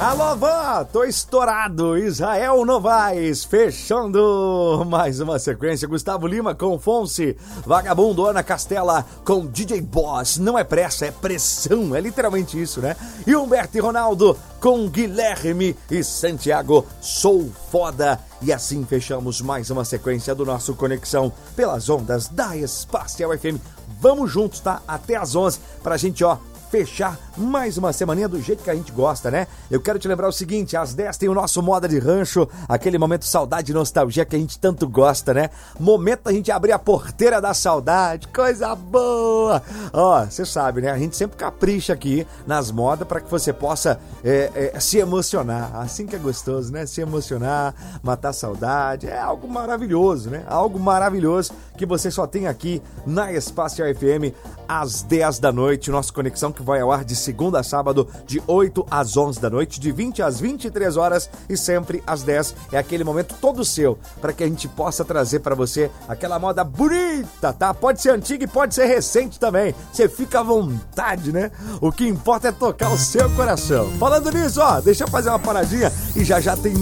Alô, Van, tô estourado. Israel Novaes, fechando mais uma sequência. Gustavo Lima com Fonse, Vagabundo, Ana Castela com DJ Boss. Não é pressa, é pressão, é literalmente isso, né? E Humberto e Ronaldo com Guilherme e Santiago, Sou Foda. E assim fechamos mais uma sequência do nosso Conexão pelas ondas da Espacial FM. Vamos juntos, tá? Até às 11 pra gente, fechar mais uma semaninha do jeito que a gente gosta, né? Eu quero te lembrar o seguinte, às 10 tem o nosso Moda de Rancho, aquele momento saudade e nostalgia que a gente tanto gosta, né? Momento da gente abrir a porteira da saudade, coisa boa! Você sabe, né? A gente sempre capricha aqui nas modas para que você possa se emocionar, assim que é gostoso, né? Se emocionar, matar a saudade, é algo maravilhoso, né? Algo maravilhoso que você só tem aqui na Espacial FM às 10 da noite, nosso Conexão que vai ao ar de segunda a sábado, de 8 às 11 da noite, de 20 às 23 horas e sempre às 10. É aquele momento todo seu, para que a gente possa trazer para você aquela moda bonita, tá? Pode ser antiga e pode ser recente também. Você fica à vontade, né? O que importa é tocar o seu coração. Falando nisso, deixa eu fazer uma paradinha e já tem